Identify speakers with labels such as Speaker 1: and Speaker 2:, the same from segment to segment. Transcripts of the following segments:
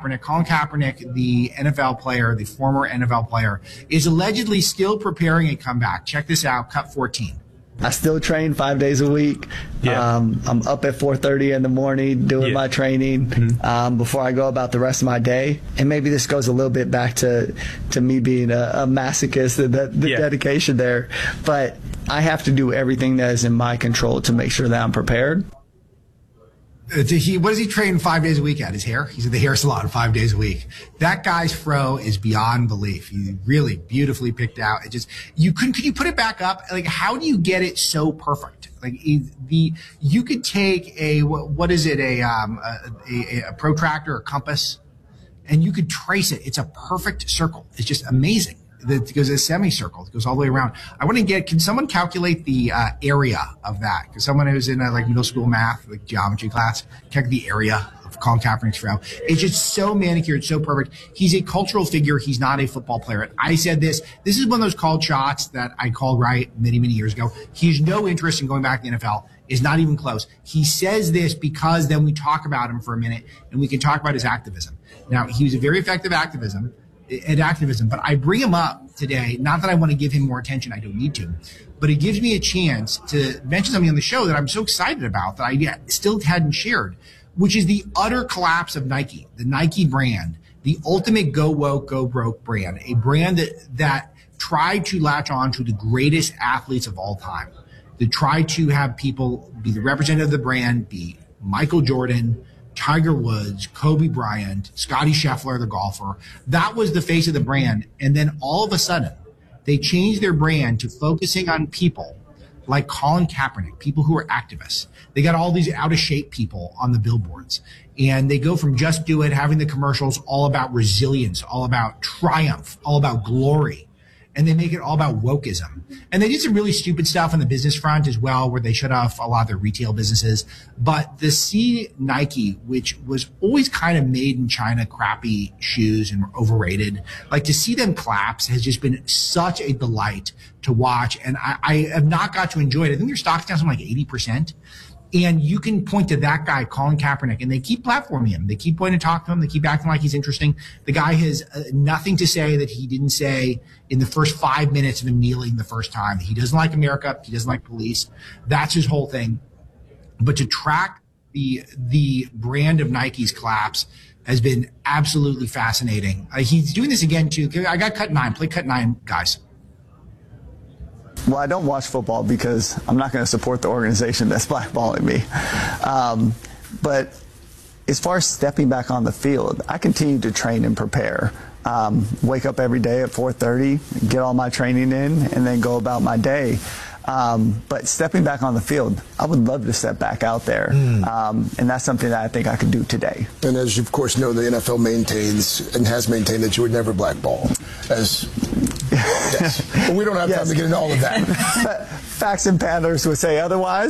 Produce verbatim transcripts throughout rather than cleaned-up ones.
Speaker 1: Kaepernick. Colin Kaepernick, the N F L player, the former N F L player, is allegedly still preparing a comeback. Check this out, cut fourteen.
Speaker 2: I still train five days a week.
Speaker 3: Yeah.
Speaker 2: Um, I'm up at four thirty in the morning doing
Speaker 3: Yeah.
Speaker 2: my training
Speaker 3: Mm-hmm.
Speaker 2: um, before I go about the rest of my day. And maybe this goes a little bit back to, to me being a, a masochist and the, the
Speaker 3: Yeah.
Speaker 2: dedication there. But I have to do everything that is in my control to make sure that I'm prepared.
Speaker 1: Uh, he, what does he train five days a week at? His hair? He's at the hair salon five days a week. That guy's fro is beyond belief. He's really beautifully picked out. It just, you couldn't, could you put it back up? Like, how do you get it so perfect? Like the, you could take a, what is it? A, um, a, a, a protractor or compass, and you could trace it. It's a perfect circle. It's just amazing. That goes a semicircle. It goes all the way around. I want to get, can someone calculate the uh, area of that? Because someone who's in a, like middle school math, like geometry class, check the area of Colin Kaepernick's fro. It's just so manicured, so perfect. He's a cultural figure. He's not a football player. I said this. This is one of those called shots that I called right many, many years ago. He has no interest in going back to the N F L. Is not even close. He says this because then we talk about him for a minute and we can talk about his activism. Now, he was a very effective activism. at activism, but I bring him up today, not that I want to give him more attention, I don't need to, but it gives me a chance to mention something on the show that I'm so excited about that I still hadn't shared, which is the utter collapse of Nike, the Nike brand, the ultimate go woke, go broke brand, a brand that, that tried to latch on to the greatest athletes of all time, that tried to have people be the representative of the brand, be Michael Jordan, Tiger Woods, Kobe Bryant, Scottie Scheffler, the golfer. That was the face of the brand. And then all of a sudden, they changed their brand to focusing on people like Colin Kaepernick, people who are activists. They got all these out of shape people on the billboards. And they go from Just Do It, having the commercials all about resilience, all about triumph, all about glory. And they make it all about wokeism. And they did some really stupid stuff on the business front as well, where they shut off a lot of their retail businesses. But to see Nike, which was always kind of made in China, crappy shoes and overrated, like to see them collapse has just been such a delight to watch. And I, I have not got to enjoy it. I think their stock's down something like eighty percent. And you can point to that guy, Colin Kaepernick, and they keep platforming him. They keep going to talk to him. They keep acting like he's interesting. The guy has uh, nothing to say that he didn't say in the first five minutes of him kneeling the first time. He doesn't like America. He doesn't like police. That's his whole thing. But to track the the brand of Nike's collapse has been absolutely fascinating. Uh, he's doing this again, too. I got cut nine. Play cut nine, guys.
Speaker 2: Well, I don't watch football because I'm not going to support the organization that's blackballing me. Um, but as far as stepping back on the field, I continue to train and prepare. Um, wake up every day at four thirty, get all my training in, and then go about my day. Um, but stepping back on the field, I would love to step back out there. Mm. Um, and that's something that I think I could do today.
Speaker 4: And as you, of course, know, the N F L maintains and has maintained that you would never blackball. As yes. But we don't have yes. time to get into all of that.
Speaker 2: Facts and Panthers would say otherwise.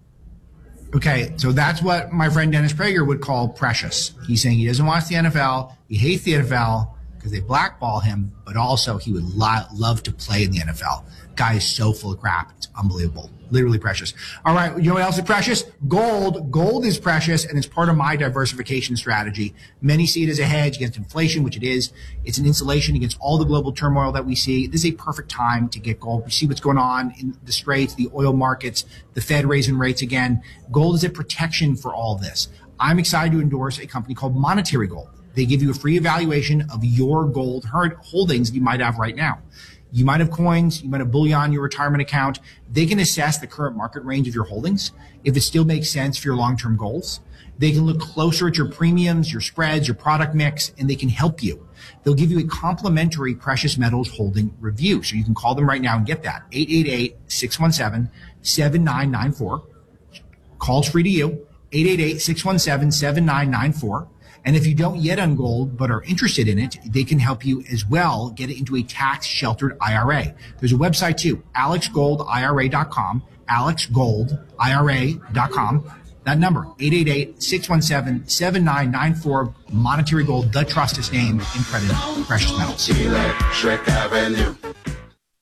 Speaker 1: Okay, so that's what my friend Dennis Prager would call precious. He's saying he doesn't watch the N F L, he hates the N F L because they blackball him, but also he would lo- love to play in the N F L. Guy is so full of crap. It's unbelievable. Literally precious. All right, you know what else is precious? Gold. Gold is precious, and it's part of my diversification strategy. Many see it as a hedge against inflation, which it is. It's an insulation against all the global turmoil that we see. This is a perfect time to get gold. We see what's going on in the Straits, the oil markets, the Fed raising rates again. Gold is a protection for all this. I'm excited to endorse a company called Monetary Gold. They give you a free evaluation of your gold holdings you might have right now. You might have coins, you might have bullion, your retirement account. They can assess the current market range of your holdings, if it still makes sense for your long-term goals. They can look closer at your premiums, your spreads, your product mix, and they can help you. They'll give you a complimentary precious metals holding review. So you can call them right now and get that. eight eight eight, six one seven, seven nine nine four. Call's free to you. eight eight eight, six one seven, seven nine nine four. And if you don't yet own gold but are interested in it, they can help you as well get it into a tax-sheltered I R A. There's a website too, alex gold I R A dot com, alex gold I R A dot com. That number, eight eight eight, six one seven, seven nine nine four. Monetary Gold, the trusted name in credit precious metals.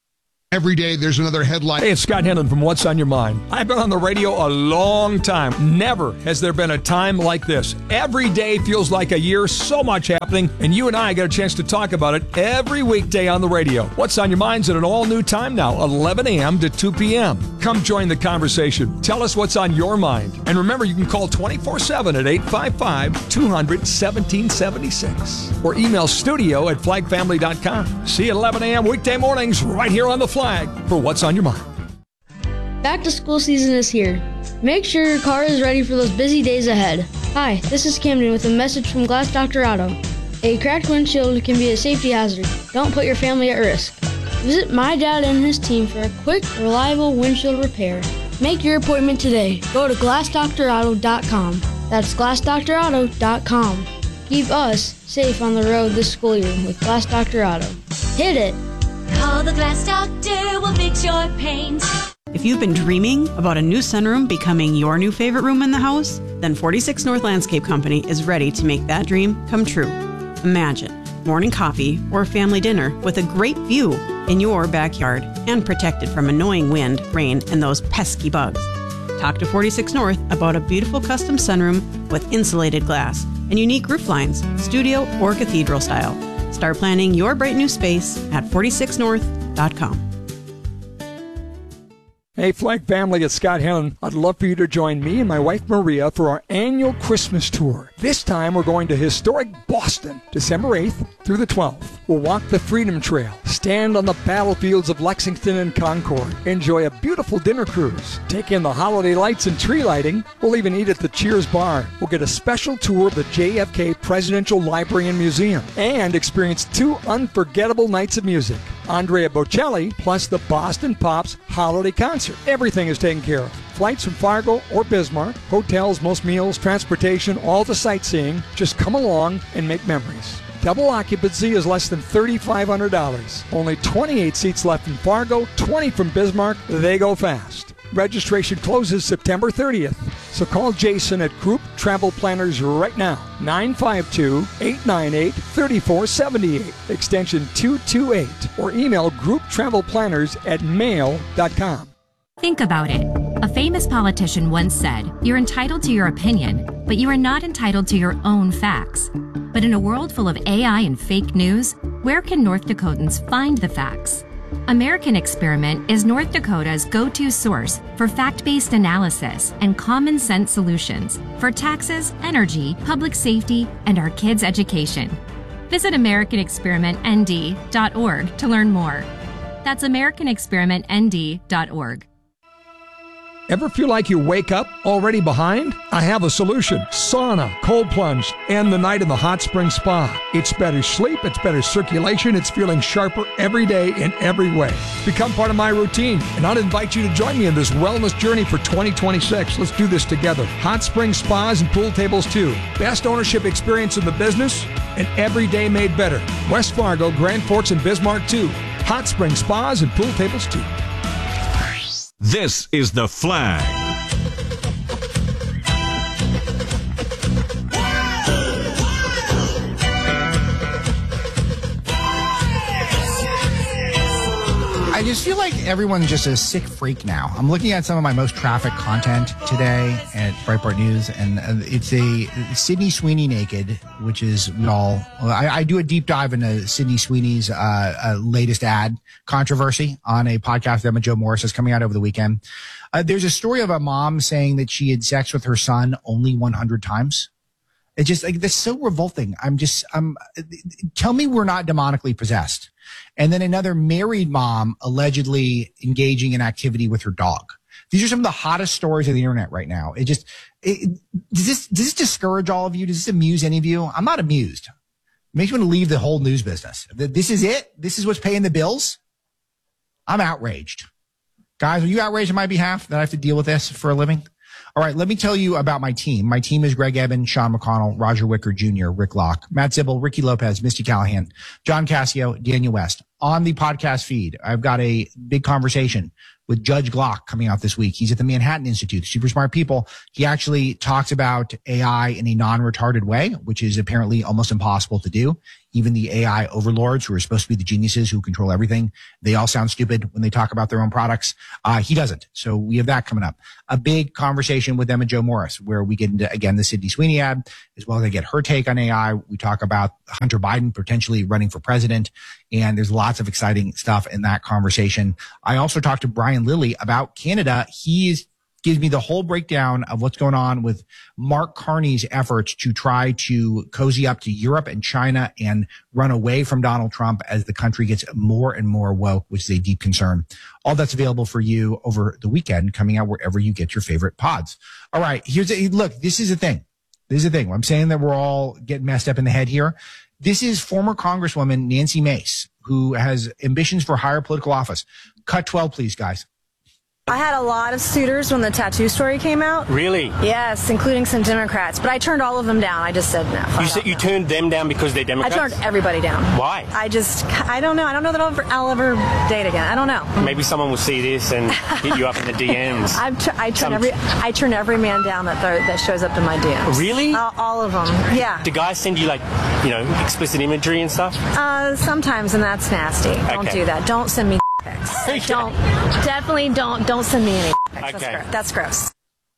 Speaker 3: Every day there's another headline.
Speaker 5: Hey, it's Scott Henlon from What's on Your Mind. I've been on the radio a long time. Never has there been a time like this. Every day feels like a year, so much happening, and you and I get a chance to talk about it every weekday on the radio. What's on Your Mind's at an all-new time now, eleven a.m. to two p.m. Come join the conversation. Tell us what's on your mind. And remember, you can call twenty-four seven at eight five five, two hundred, one seven seven six or email studio at flag family dot com. See you at eleven a.m. weekday mornings right here on the Flag for What's on Your Mind.
Speaker 6: Back to school season is here. Make sure your car is ready for those busy days ahead. Hi, this is Camden with a message from Glass Doctor Auto. A cracked windshield can be a safety hazard. Don't put your family at risk. Visit my dad and his team for a quick, reliable windshield repair. Make your appointment today. Go to glass doctor auto dot com. That's glass doctor auto dot com. Keep us safe on the road this school year with Glass Doctor Auto. Hit it!
Speaker 7: Call the Glass Doctor, we'll fix your paint.
Speaker 8: If you've been dreaming about a new sunroom becoming your new favorite room in the house, then forty-six North Landscape Company is ready to make that dream come true. Imagine morning coffee or family dinner with a great view in your backyard and protected from annoying wind, rain, and those pesky bugs. Talk to forty-six North about a beautiful custom sunroom with insulated glass and unique roof lines, studio or cathedral style. Start planning your bright new space at forty-six north dot com.
Speaker 5: Hey, Flag family, it's Scott Henlon. I'd love for you to join me and my wife Maria for our annual Christmas tour. This time we're going to historic Boston, December eighth through the twelfth. We'll walk the Freedom Trail, stand on the battlefields of Lexington and Concord, enjoy a beautiful dinner cruise, take in the holiday lights and tree lighting. We'll even eat at the Cheers Bar. We'll get a special tour of the J F K Presidential Library and Museum and experience two unforgettable nights of music. Andrea Bocelli plus the Boston Pops Holiday Concert. Everything is taken care of. Flights from Fargo or Bismarck, hotels, most meals, transportation, all the sightseeing. Just come along and make memories. Double occupancy is less than three thousand five hundred dollars. Only twenty-eight seats left in Fargo, twenty from Bismarck. They go fast. Registration closes September thirtieth. So call Jason at Group Travel Planners right now. nine five two, eight nine eight, three four seven eight, extension two two eight, or email group travel planners at mail dot com.
Speaker 9: Think about it. A famous politician once said, "You're entitled to your opinion, but you are not entitled to your own facts." But in a world full of A I and fake news, where can North Dakotans find the facts? American Experiment is North Dakota's go-to source for fact-based analysis and common sense solutions for taxes, energy, public safety, and our kids' education. Visit American Experiment N D dot org to learn more. That's American Experiment N D dot org.
Speaker 5: Ever feel like you wake up already behind? I have a solution. Sauna, cold plunge, and the night in the hot spring spa. It's better sleep, it's better circulation, it's feeling sharper every day in every way. Become part of my routine, and I'll invite you to join me in this wellness journey for twenty twenty-six. Let's do this together. Hot spring spas and pool tables too. Best ownership experience in the business, and every day made better. West Fargo, Grand Forks, and Bismarck too. Hot spring spas and pool tables too.
Speaker 10: This is The Flag.
Speaker 1: I just feel like everyone's just a sick freak now. I'm looking at some of my most traffic content today at Breitbart News, and it's a Sydney Sweeney naked, which is we all. I, I do a deep dive into Sydney Sweeney's uh, uh, latest ad controversy on a podcast with Emma Jo Morris that's coming out over the weekend. Uh, there's a story of a mom saying that she had sex with her son only one hundred times. It's just like, that's so revolting. I'm just, I'm, tell me we're not demonically possessed. And then another married mom allegedly engaging in activity with her dog. These are some of the hottest stories of the internet right now. It just, it, does this, does this discourage all of you? Does this amuse any of you? I'm not amused. It makes me want to leave the whole news business. This is it. This is what's paying the bills. I'm outraged. Guys, are you outraged on my behalf that I have to deal with this for a living? All right, let me tell you about my team. My team is Greg Eben, Sean McConnell, Roger Wicker Junior, Rick Locke, Matt Zibel, Ricky Lopez, Misty Callahan, John Cassio, Daniel West. On the podcast feed, I've got a big conversation with Judge Glock coming out this week. He's at the Manhattan Institute, super smart people. He actually talks about A I in a non-retarded way, which is apparently almost impossible to do. even the A I overlords who are supposed to be the geniuses who control everything, they all sound stupid when they talk about their own products. Uh, he doesn't. So we have that coming up. A big conversation with Emma Jo Morris, where we get into, again, the Sydney Sweeney ad, as well as I get her take on A I. We talk about Hunter Biden potentially running for president, and there's lots of exciting stuff in that conversation. I also talked to Brian Lilly about Canada. He is gives me the whole breakdown of what's going on with Mark Carney's efforts to try to cozy up to Europe and China and run away from Donald Trump as the country gets more and more woke, which is a deep concern. All that's available for you over the weekend, coming out wherever you get your favorite pods. All right, here's a look. This is the thing. This is the thing. I'm saying that we're all getting messed up in the head here. This is former Congresswoman Nancy Mace, who has ambitions for higher political office. Cut twelve, please, guys.
Speaker 3: I had a lot of suitors when the tattoo story came out.
Speaker 11: Really?
Speaker 3: Yes, including some Democrats. But I turned all of them down. I just said no.
Speaker 11: You said you turned them down because they're Democrats?
Speaker 3: I turned everybody down.
Speaker 11: Why?
Speaker 3: I just, I don't know. I don't know that I'll ever, I'll ever date again. I don't know.
Speaker 11: Maybe someone will see this and hit you up in the D Ms.
Speaker 3: I've t- I, turn
Speaker 11: Some...
Speaker 3: every, I turn every man down that th- that shows up in my D Ms.
Speaker 11: Really?
Speaker 3: Uh, all of them, yeah.
Speaker 11: Do guys send you, like, you know, explicit imagery and stuff?
Speaker 3: Uh, sometimes, and that's nasty. Don't
Speaker 11: Okay.
Speaker 3: do that. Don't send me pics.
Speaker 11: Okay.
Speaker 3: Don't, definitely don't, don't send me any pics.
Speaker 11: Okay.
Speaker 3: That's, gr- that's gross.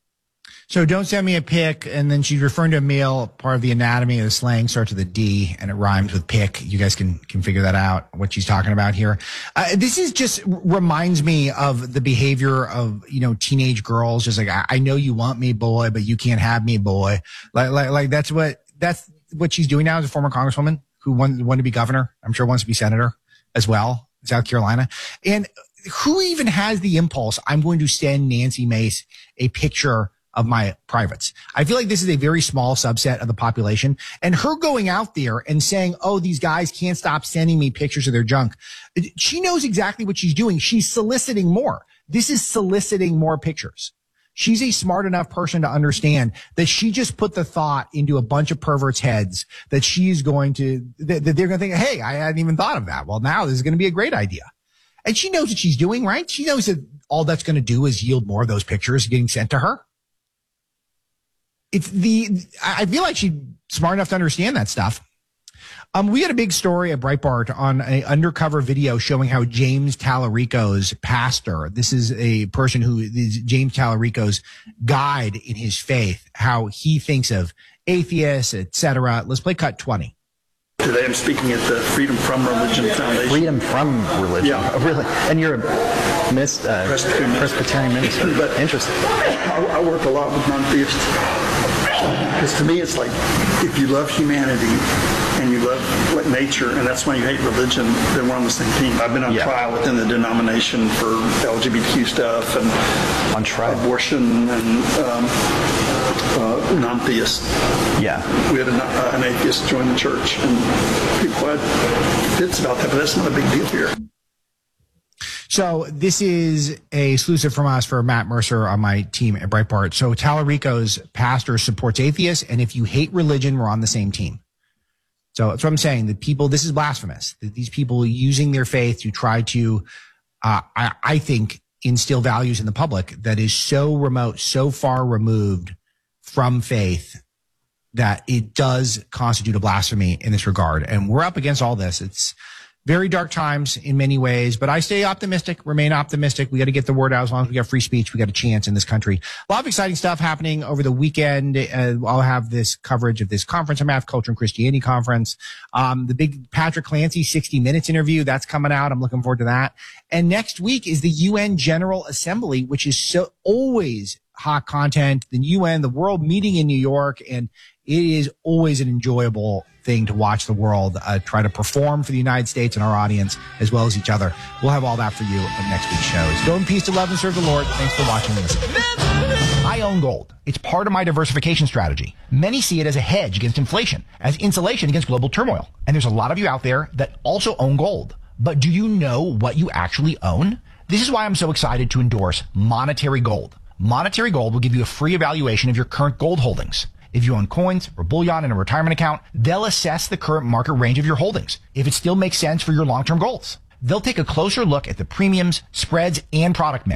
Speaker 1: So don't send me a pic. And then she's referring to a male. Part of the anatomy of the slang starts with a D and it rhymes with pic. You guys can, can figure that out, what she's talking about here. Uh, this is just reminds me of the behavior of, you know, teenage girls. Just like, I, I know you want me, boy, but you can't have me, boy. Like, like, like that's what, that's what she's doing now as a former congresswoman who wanted, wanted to be governor. I'm sure wants to be senator as well, South Carolina. And who even has the impulse? I'm going to send Nancy Mace a picture of my privates. I feel like this is a very small subset of the population, and her going out there and saying, oh, these guys can't stop sending me pictures of their junk. She knows exactly what she's doing. She's soliciting more. This is soliciting more pictures. She's a smart enough person to understand that she just put the thought into a bunch of perverts' heads that she's going to, that they're going to think, hey, I hadn't even thought of that. Well, now this is going to be a great idea. And she knows what she's doing, right? She knows that all that's going to do is yield more of those pictures getting sent to her. It's the, I feel like she's smart enough to understand that stuff. Um, we had a big story at Breitbart on an undercover video showing how James Tallarico's pastor, this is a person who is James Tallarico's guide in his faith, how he thinks of atheists, et cetera. Let's play cut twenty.
Speaker 12: Today I'm speaking at the Freedom From Religion Foundation.
Speaker 13: Freedom From Religion?
Speaker 12: Yeah.
Speaker 13: Oh, really? And you're a miss, uh, Presbyterian, Presbyterian minister.
Speaker 12: But
Speaker 13: interesting.
Speaker 12: I, I work a lot with non-theists. Because to me it's like, if you love humanity and you love like, nature, and that's why you hate religion, then we're on the same team. I've been on yeah. trial within the denomination for L G B T Q stuff and
Speaker 13: on trial.
Speaker 12: abortion and um, uh, non-theists.
Speaker 13: Yeah.
Speaker 12: We had a, uh, an atheist join the church, and people had fits about that, but that's not a big deal here.
Speaker 1: So this is a exclusive from us for Matt Mercer on my team at Breitbart. So Tallarico's pastor supports atheists, and if you hate religion, we're on the same team. So that's what I'm saying. That people, this is blasphemous. That these people using their faith to try to, uh, I, I think, instill values in the public that is so remote, so far removed from faith that it does constitute a blasphemy in this regard. And we're up against all this. It's very dark times in many ways, but I stay optimistic, remain optimistic. We got to get the word out. As long as we got free speech, we got a chance in this country. A lot of exciting stuff happening over the weekend. Uh, I'll have this coverage of this conference I'm at, Culture and Christianity Conference. Um, the big Patrick Clancy sixty minutes interview, that's coming out. I'm looking forward to that. And next week is the U N General Assembly, which is so always hot content. The U N, the world meeting in New York, and it is always an enjoyable thing to watch the world uh, try to perform for the United States and our audience as well as each other. We'll have all that for you in next week's shows. Go in peace to love and serve the Lord. Thanks for watching and listening. I own gold. It's part of my diversification strategy. Many see it as a hedge against inflation, as insulation against global turmoil. And there's a lot of you out there that also own gold. But do you know what you actually own? This is why I'm so excited to endorse Monetary Gold. Monetary Gold will give you a free evaluation of your current gold holdings. If you own coins or bullion in a retirement account, they'll assess the current market range of your holdings, if it still makes sense for your long-term goals. They'll take a closer look at the premiums, spreads, and product mix.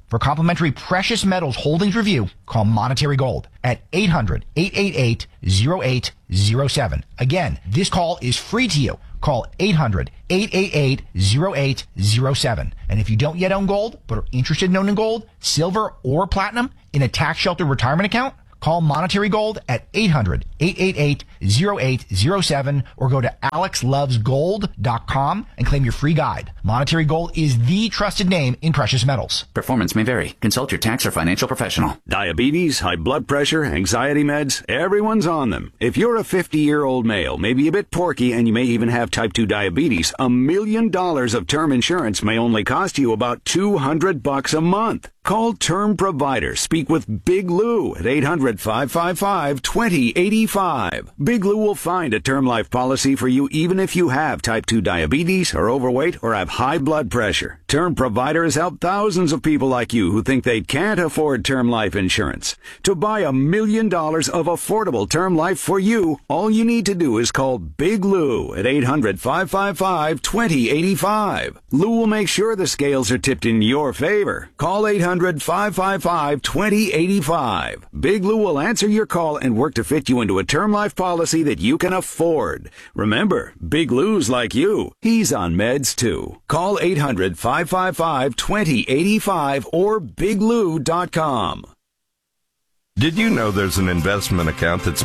Speaker 14: For complimentary precious metals holdings review, call Monetary Gold at eight hundred, eight eight eight, zero eight zero seven. Again, this call is free to you. Call eight hundred, eight eight eight, zero eight zero seven. And if you don't yet own gold, but are interested in owning gold, silver, or platinum in a tax-sheltered retirement account, call Monetary Gold at eight hundred, eight eight eight, zero eight zero seven or go to alex loves gold dot com and claim your free guide. Monetary Gold is the trusted name in precious metals.
Speaker 15: Performance may vary. Consult your tax or financial professional.
Speaker 16: Diabetes, high blood pressure, anxiety meds, everyone's on them. If you're a fifty-year-old male, maybe a bit porky, and you may even have type two diabetes, a million dollars of term insurance may only cost you about two hundred bucks a month. Call Term Provider. Speak with Big Lou at eight hundred, five five five, two zero eight five. Big Lou will find a term life policy for you even if you have type two diabetes, are overweight, or have high blood pressure. Term Provider has helped thousands of people like you who think they can't afford term life insurance. To buy a million dollars of affordable term life for you, all you need to do is call Big Lou at eight hundred, five five five, two zero eight five. Lou will make sure the scales are tipped in your favor. Call eight hundred, five five five, two zero eight five. Big Lou will answer your call and work to fit you into a term life policy that you can afford. Remember, Big Lou's like you. He's on meds too. Call eight hundred, five five five, two zero eight five or big lou dot com.
Speaker 17: Did you know there's an investment account that's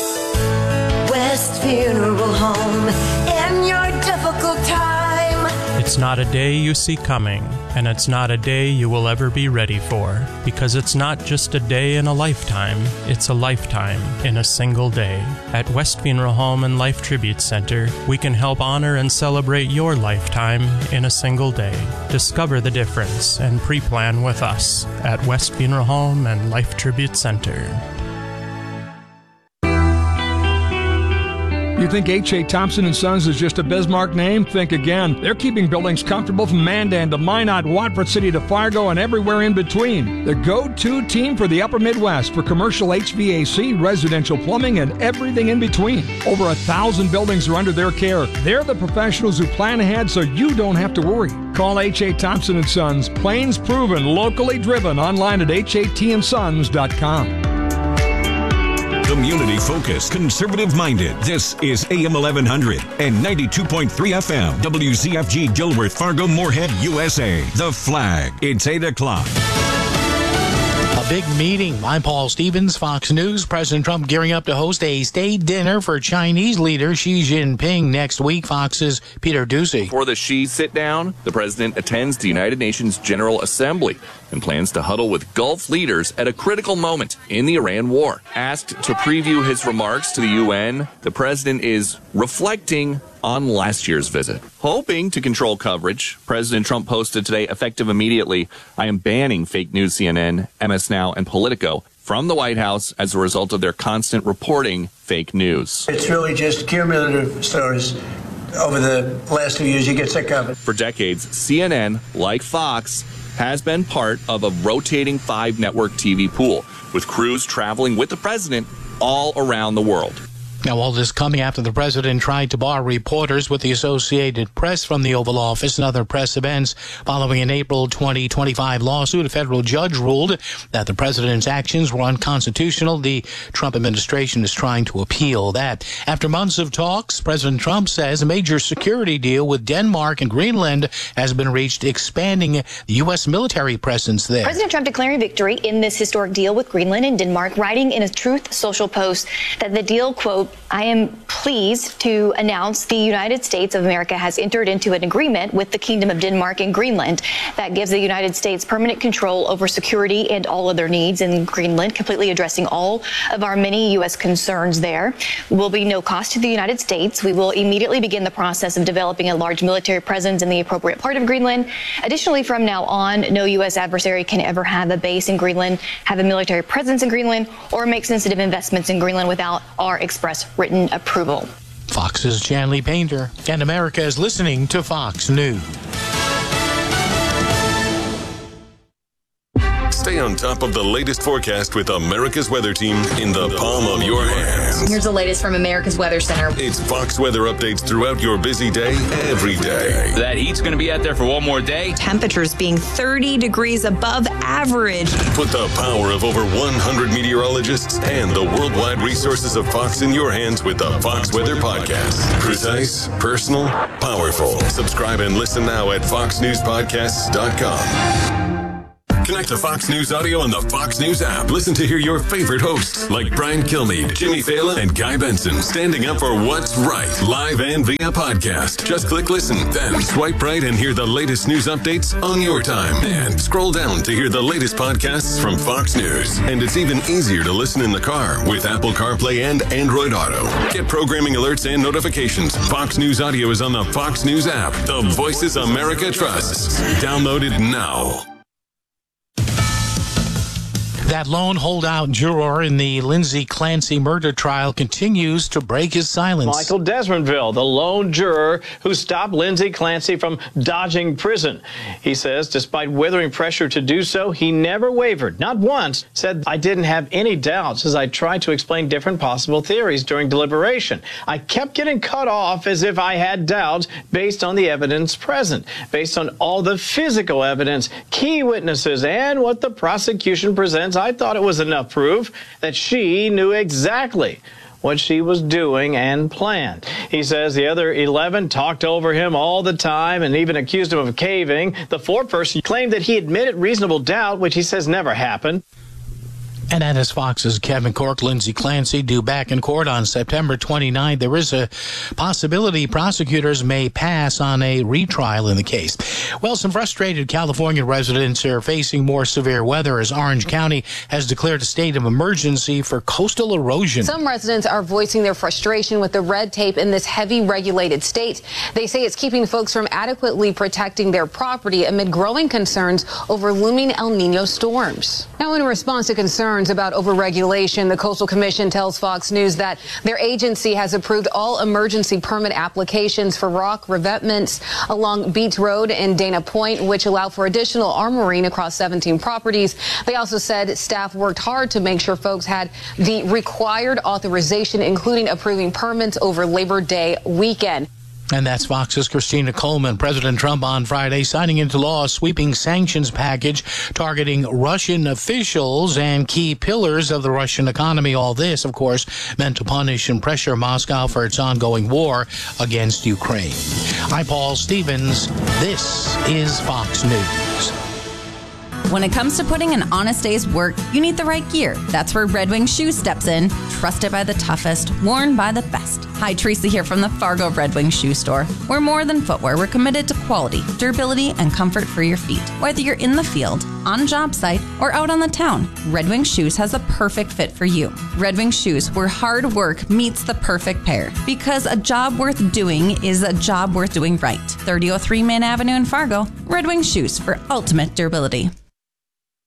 Speaker 18: West Funeral Home in your difficult time.
Speaker 19: It's not a day you see coming, and it's not a day you will ever be ready for, because it's not just a day in a lifetime, it's a lifetime in a single day. At West Funeral Home and Life Tribute Center, we can help honor and celebrate your lifetime in a single day. Discover the difference and pre-plan with us at West Funeral Home and Life Tribute Center.
Speaker 5: You think H A. Thompson and Sons is just a Bismarck name? Think again. They're keeping buildings comfortable from Mandan to Minot, Watford City to Fargo, and everywhere in between. The go-to team for the Upper Midwest for commercial H V A C, residential plumbing, and everything in between. Over a thousand buildings are under their care. They're the professionals who plan ahead so you don't have to worry. Call H A. Thompson and Sons. Plains proven, locally driven. Online at H A T and sons dot com.
Speaker 10: Community focused, conservative minded. This is A M eleven hundred and ninety-two point three F M. W Z F G Dilworth, Fargo, Moorhead, U S A. The Flag. It's eight o'clock.
Speaker 20: A big meeting. I'm Paul Stevens, Fox News. President Trump gearing up to host a state dinner for Chinese leader Xi Jinping next week. Fox's Peter Ducey.
Speaker 21: Before the Xi sit-down, the president attends the United Nations General Assembly and plans to huddle with Gulf leaders at a critical moment in the Iran war. Asked to preview his remarks to the U N, the president is reflecting on last year's visit. Hoping to control coverage, President Trump posted today, effective immediately, I am banning fake news C N N, M S Now, and Politico from the White House as a result of their constant reporting fake news.
Speaker 22: It's really just cumulative stories. Over the last two years, you get sick of it.
Speaker 21: For decades, C N N, like Fox, has been part of a rotating five-network T V pool, with crews traveling with the president all around the world.
Speaker 20: Now, all this coming after the president tried to bar reporters with the Associated Press from the Oval Office and other press events following an April twenty twenty-five lawsuit. A federal judge ruled that the president's actions were unconstitutional. The Trump administration is trying to appeal that. After months of talks, President Trump says a major security deal with Denmark and Greenland has been reached, expanding the U S military presence there.
Speaker 23: President Trump declaring victory in this historic deal with Greenland and Denmark, writing in a Truth Social post that the deal, quote, I am pleased to announce the United States of America has entered into an agreement with the Kingdom of Denmark and Greenland that gives the United States permanent control over security and all other needs in Greenland, completely addressing all of our many U S concerns there. Will be no cost to the United States. We will immediately begin the process of developing a large military presence in the appropriate part of Greenland. Additionally, from now on, no U S adversary can ever have a base in Greenland, have a military presence in Greenland, or make sensitive investments in Greenland without our express written approval.
Speaker 20: Fox's Janley Painter, and America is listening to Fox News.
Speaker 24: Stay on
Speaker 2: on top of the latest forecast with America's Weather Team in the palm of your hands.
Speaker 4: Here's the latest from America's Weather Center.
Speaker 2: It's Fox weather updates throughout your busy day, every day.
Speaker 6: That heat's going to be out there for one more day.
Speaker 24: Temperatures being thirty degrees above average.
Speaker 2: Put the power of over one hundred meteorologists and the worldwide resources of Fox in your hands with the Fox Weather Podcast. Precise, personal, powerful. Subscribe and listen now at fox news podcasts dot com. Connect to Fox News Audio on the Fox News app. Listen to hear your favorite hosts like Brian Kilmeade, Jimmy Fallon, and Guy Benson standing up for what's right, live and via podcast. Just click listen, then swipe right and hear the latest news updates on your time. And scroll down to hear the latest podcasts from Fox News. And it's even easier to listen in the car with Apple CarPlay and Android Auto. Get programming alerts and notifications. Fox News Audio is on the Fox News app. The voices America trusts. Download it now.
Speaker 20: That lone holdout juror in the Lindsay Clancy murder trial continues to break his silence.
Speaker 25: Michael Desmondville, the lone juror who stopped Lindsay Clancy from dodging prison. He says despite withering pressure to do so, he never wavered, not once. Said, I didn't have any doubts as I tried to explain different possible theories during deliberation. I kept getting cut off as if I had doubts based on the evidence present, based on all the physical evidence, key witnesses, and what the prosecution presents. I thought it was enough proof that she knew exactly what she was doing and planned. He says the other eleven talked over him all the time and even accused him of caving. The foreperson claimed that he admitted reasonable doubt, which he says never happened.
Speaker 20: And that is Fox's Kevin Corke. Lindsay Clancy due back in court on September twenty-ninth. There is a possibility prosecutors may pass on a retrial in the case. Well, some frustrated California residents are facing more severe weather as Orange County has declared a state of emergency for coastal erosion.
Speaker 26: Some residents are voicing their frustration with the red tape in this heavy regulated state. They say it's keeping folks from adequately protecting their property amid growing concerns over looming El Nino storms. Now, in response to concerns about overregulation, the Coastal Commission tells Fox News that their agency has approved all emergency permit applications for rock revetments along Beach Road and Dana Point, which allow for additional armoring across seventeen properties. They also said staff worked hard to make sure folks had the required authorization, including approving permits over Labor Day weekend.
Speaker 20: And that's Fox's Christina Coleman. President Trump on Friday signing into law a sweeping sanctions package targeting Russian officials and key pillars of the Russian economy. All this, of course, meant to punish and pressure Moscow for its ongoing war against Ukraine. I'm Paul Stevens. This is Fox News.
Speaker 27: When it comes to putting an honest day's work, you need the right gear. That's where Red Wing Shoes steps in. Trusted by the toughest, worn by the best. Hi, Teresa here from the Fargo Red Wing Shoe Store. We're more than footwear. We're committed to quality, durability, and comfort for your feet. Whether you're in the field, on a job site, or out on the town, Red Wing Shoes has the perfect fit for you. Red Wing Shoes, where hard work meets the perfect pair. Because a job worth doing is a job worth doing right. thirty oh three Main Avenue in Fargo. Red Wing Shoes for ultimate durability.